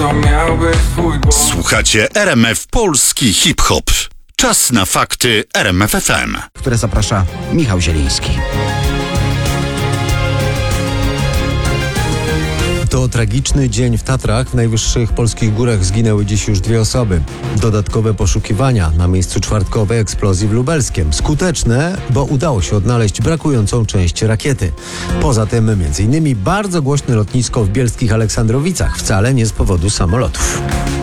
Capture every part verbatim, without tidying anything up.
to miał być twój błąd. Słuchacie R M F Polski Hip-Hop. Czas na fakty R M F F M. Które zaprasza Michał Zieliński. To tragiczny dzień w Tatrach. W najwyższych polskich górach zginęły dziś już dwie osoby. Dodatkowe poszukiwania na miejscu czwartkowej eksplozji w Lubelskiem. Skuteczne, bo udało się odnaleźć brakującą część rakiety. Poza tym m.in. bardzo głośne lotnisko w bielskich Aleksandrowicach. Wcale nie z powodu samolotów.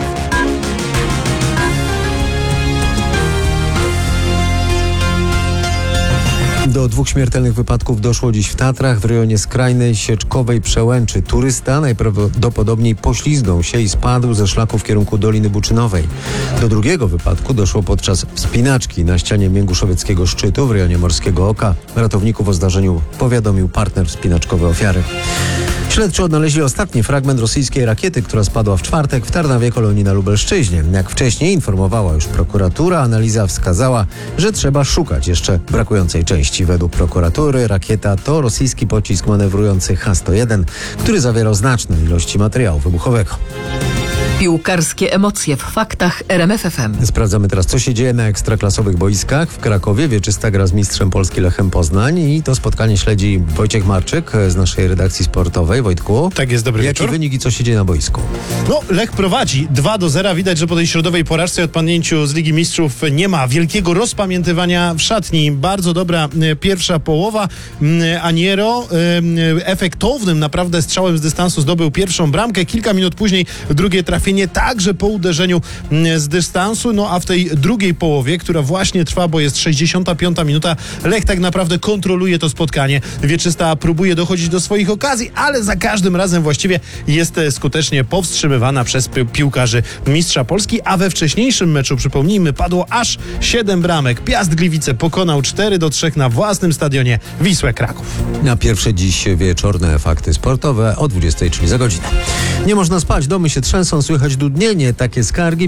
Do dwóch śmiertelnych wypadków doszło dziś w Tatrach w rejonie skrajnej Sieczkowej Przełęczy. Turysta najprawdopodobniej poślizgnął się i spadł ze szlaku w kierunku Doliny Buczynowej. Do drugiego wypadku doszło podczas wspinaczki na ścianie Mięguszowieckiego Szczytu w rejonie Morskiego Oka. Ratowników o zdarzeniu powiadomił partner wspinaczkowy ofiary. Śledczy odnaleźli ostatni fragment rosyjskiej rakiety, która spadła w czwartek w Tarnawie Kolonii na Lubelszczyźnie. Jak wcześniej informowała już prokuratura, analiza wskazała, że trzeba szukać jeszcze brakującej części. Według prokuratury rakieta to rosyjski pocisk manewrujący H sto jeden, który zawierał znaczne ilości materiału wybuchowego. Piłkarskie emocje w faktach R M F F M. Sprawdzamy teraz, co się dzieje na ekstraklasowych boiskach. W Krakowie Wieczysta gra z mistrzem Polski Lechem Poznań i to spotkanie śledzi Wojciech Marczyk z naszej redakcji sportowej. Wojtku, tak jest, dobry jaki wieczór. wynik i co się dzieje na boisku? No, Lech prowadzi dwa do zera. Widać, że po tej środowej porażce i odpadnięciu z Ligi Mistrzów nie ma wielkiego rozpamiętywania w szatni. Bardzo dobra e, pierwsza połowa. E, Aniero e, efektownym naprawdę strzałem z dystansu zdobył pierwszą bramkę. Kilka minut później drugie trafienie także po uderzeniu z dystansu. No a w tej drugiej połowie, która właśnie trwa, bo jest sześćdziesiąta piąta minuta, Lech tak naprawdę kontroluje to spotkanie. Wieczysta próbuje dochodzić do swoich okazji, ale za każdym razem właściwie jest skutecznie powstrzymywana przez pi- piłkarzy mistrza Polski, a we wcześniejszym meczu, przypomnijmy, padło aż siedem bramek. Piast Gliwice pokonał cztery do trzech na własnym stadionie Wisłę Kraków. Na pierwsze dziś wieczorne fakty sportowe o dwudziestej, czyli za godzinę. Nie można spać, domy się trzęsą, słychać dudnienie, takie skargi